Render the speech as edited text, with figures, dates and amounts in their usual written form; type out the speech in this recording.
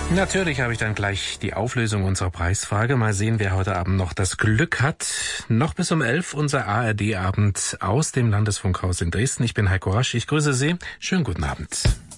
Natürlich habe ich dann gleich die Auflösung unserer Preisfrage. Mal sehen, wer heute Abend noch das Glück hat. Noch bis um 11 unser ARD-Abend aus dem Landesfunkhaus in Dresden. Ich bin Heiko Rasch. Ich grüße Sie. Schönen guten Abend.